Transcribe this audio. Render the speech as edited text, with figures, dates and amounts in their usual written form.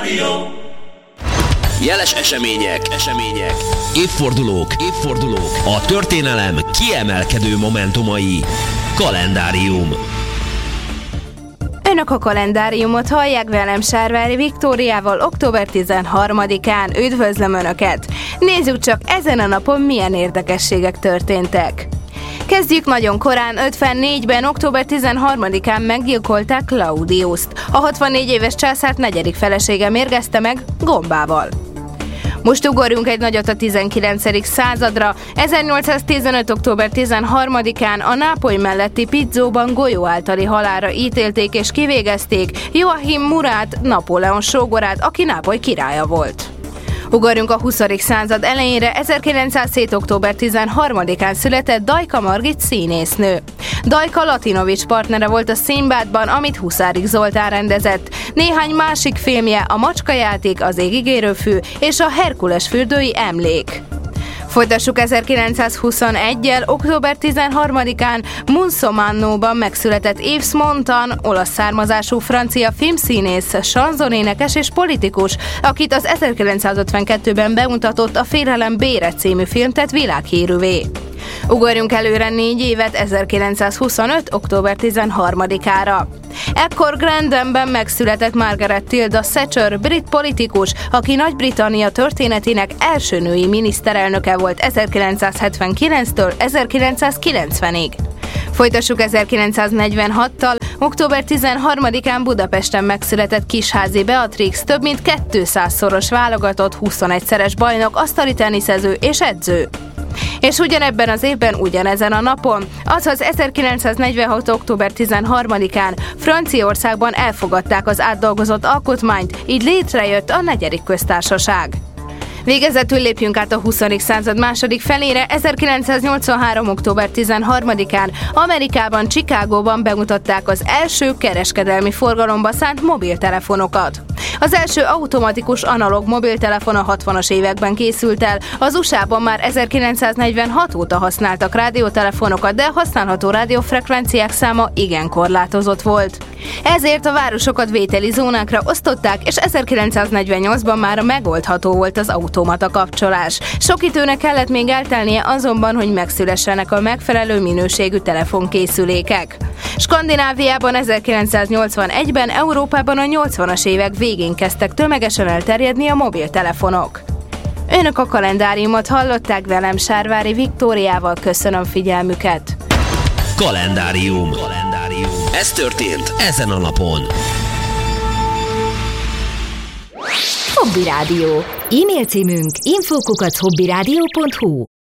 Jeles események, évfordulók, a történelem kiemelkedő momentumai. Kalendárium. Önök a kalendáriumot hallják velem, Sárvári Viktóriával október 13-án. Üdvözlöm Önöket! Nézzük csak, ezen a napon milyen érdekességek történtek. Kezdjük nagyon korán, 54-ben, október 13-án meggyilkolták Claudiust. A 64 éves császárt negyedik felesége mérgezte meg gombával. Most ugorjunk egy nagyot a 19. századra. 1815. október 13-án a Nápoly melletti Pizzóban golyó általi halálra ítélték és kivégezték Joachim Murat, Napóleon sógorát, aki Nápoly királya volt. Ugorjunk a 20. század elejére, 1907. október 13-án született Dajka Margit színésznő. Dajka Latinovics partnere volt a Sinbadban, amit Huszárik Zoltán rendezett. Néhány másik filmje a Macskajáték, az Égigérő fű és a Herkules fürdői emlék. Folytassuk 1921-jel, október 13-án Munsomannóban megszületett Yves Montand, olasz származású francia filmszínész, sanzonénekes és politikus, akit az 1952-ben bemutatott a Félelem bére című film tett világhírűvé. Ugorjunk előre 4 évet, 1925. október 13-ára. Ekkor Grandenben megszületett Margaret Tilda Thatcher, brit politikus, aki Nagy-Britannia történetének első női miniszterelnöke volt 1979-től 1990-ig. Folytassuk 1946-tal, október 13-án Budapesten megszületett Kisházi Beatrix, több mint 200-szoros válogatott, 21-szeres bajnok, asztali teniszező és edző. És ugyanebben az évben, ugyanezen a napon, azaz 1946. október 13-án Franciaországban elfogadták az átdolgozott alkotmányt, így létrejött a negyedik köztársaság. Végezetül lépjünk át a 20. század második felére, 1983. október 13-án Amerikában, Chicagóban bemutatták az első kereskedelmi forgalomba szánt mobiltelefonokat. Az első automatikus analóg mobiltelefon a 60-as években készült el, az USA-ban már 1946 óta használtak rádiótelefonokat, de a használható rádiófrekvenciák száma igen korlátozott volt. Ezért a városokat vételi zónákra osztották, és 1948-ban már megoldható volt az automata kapcsolás. Sok időnek kellett még eltelnie azonban, hogy megszülessenek a megfelelő minőségű telefonkészülékek. Skandináviában 1981-ben, Európában a 80-as évek végén kezdtek tömegesen elterjedni a mobiltelefonok. Önök a kalendáriumot hallották velem, Sárvári Viktóriával, köszönöm figyelmüket. Kalendárium. Ez történt ezen a napon. Hobby Rádió. E-mail címünk info@hobbyradio.hu